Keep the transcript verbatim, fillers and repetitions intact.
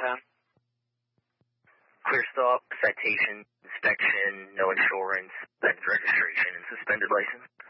compound? Clear stop, citation, inspection, no insurance, suspended registration, and suspended license.